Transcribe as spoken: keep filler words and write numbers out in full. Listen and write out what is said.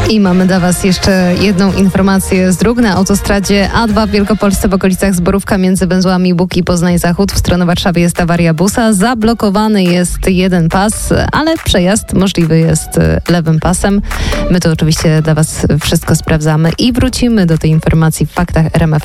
I mamy dla Was jeszcze jedną informację z dróg. Na autostradzie A dwa w Wielkopolsce w okolicach Zborówka między węzłami Bóg i Poznań Zachód w stronę Warszawy jest awaria busa. Zablokowany jest jeden pas, ale przejazd możliwy jest lewym pasem. My to oczywiście dla Was wszystko sprawdzamy i wrócimy do tej informacji w faktach R M F M.